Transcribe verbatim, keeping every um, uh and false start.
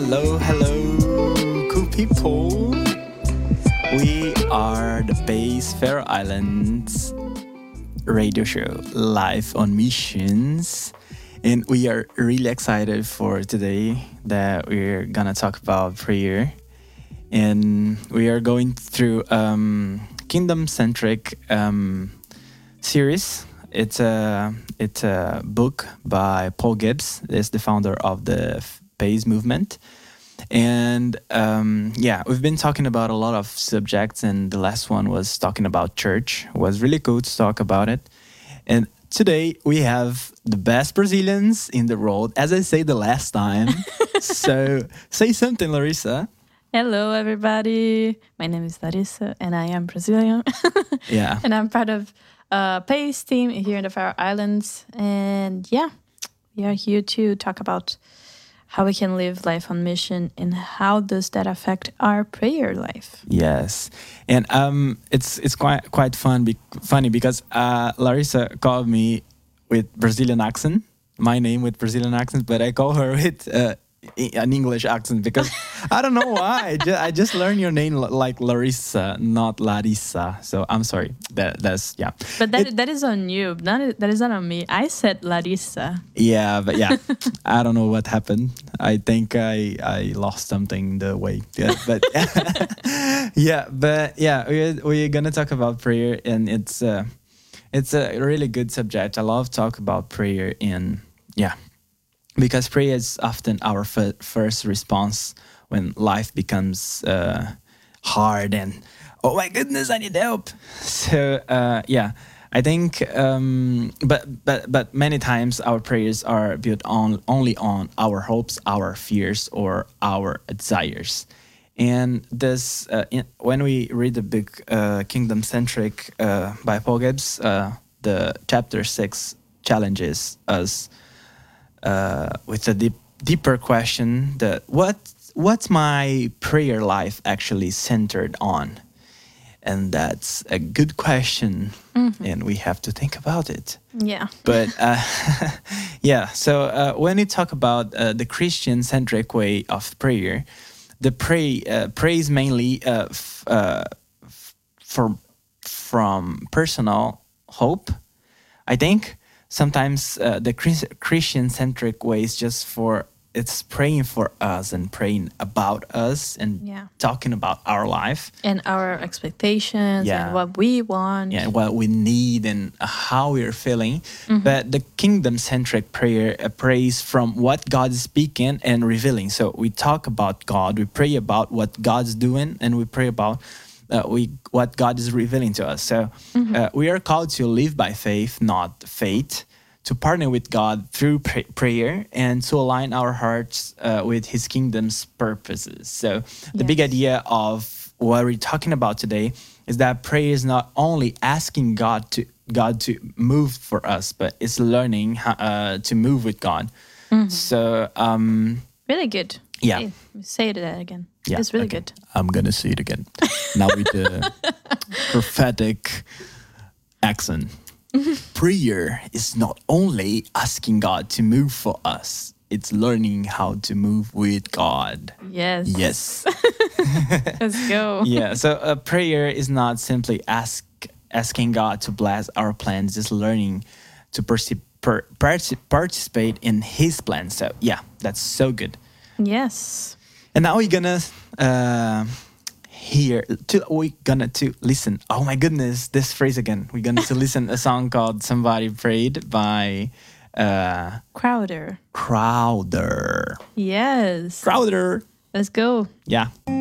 Hello, hello, cool people. We are the Base Faroe Islands radio show live on missions. And we are really excited for today that we're gonna talk about prayer. And we are going through um kingdom-centric um, series. It's a it's a book by Paul Gibbs. He's the founder of the Base movement. And um, yeah, we've been talking about a lot of subjects, and the last one was talking about church. It was really cool to talk about it. And today we have the best Brazilians in the world, as I say the last time. So say something, Larissa. Hello, everybody. My name is Larissa, and I am Brazilian. Yeah. And I'm part of a Pace team here in the Faroe Islands. And yeah, we are here to talk about how we can live life on mission and how does that affect our prayer life. Yes, and um, it's it's quite quite fun, be, funny because uh, Larissa called me with Brazilian accent, my name with Brazilian accent, but I call her with uh, an English accent because I don't know why. I just, I just learned your name like Larissa, not Larissa. So I'm sorry. That that's yeah. But that it, that is on you. Not that is not on me. I said Larissa. Yeah, but yeah, I don't know what happened. I think I I lost something the way. Yeah, but yeah, but yeah, we're we're gonna talk about prayer, and it's uh, it's a really good subject. I love talk about prayer, and yeah. Because prayer is often our f- first response when life becomes uh, hard and, oh my goodness, I need help. So, uh, yeah, I think, um, but but but many times our prayers are built on only on our hopes, our fears, or our desires. And this, uh, in, when we read the book uh, Kingdom Centric uh, by Paul Gibbs, uh, the chapter six challenges us Uh, with a deep, deeper question: that what what's my prayer life actually centered on? And that's a good question, mm-hmm. and we have to think about it. Yeah. But uh, yeah, so uh, when we talk about uh, the Christian-centric way of prayer, the pray uh, praise mainly uh, f- uh, f- for from personal hope, I think. Sometimes uh, the Chris- Christian-centric way is just for, it's praying for us and praying about us and yeah. talking about our life. And our expectations yeah. and what we want. Yeah, what we need and how we're feeling. Mm-hmm. But the kingdom-centric prayer uh, prays from what God is speaking and revealing. So we talk about God, we pray about what God's doing, and we pray about Uh, we what God is revealing to us. So mm-hmm. uh, we are called to live by faith, not fate, to partner with God through pr- prayer and to align our hearts uh, with His kingdom's purposes. So the yes. big idea of what we're talking about today is that prayer is not only asking God to God to move for us, but it's learning how, uh, to move with God. Mm-hmm. So um, really good. Yeah. Hey, say that again. Yeah, it's really okay. good. I'm going to say it again. Now with the prophetic accent. Prayer is not only asking God to move for us. It's learning how to move with God. Yes. Yes. Let's go. Yeah. So uh, prayer is not simply ask asking God to bless our plans. It's learning to perci- per- partic- participate in His plans. So yeah, that's so good. Yes. And now we're gonna uh, hear, to, we're gonna to listen. Oh my goodness, this phrase again. We're gonna to listen a song called "Somebody Prayed" by uh, Crowder. Crowder. Yes. Crowder. Let's go. Yeah.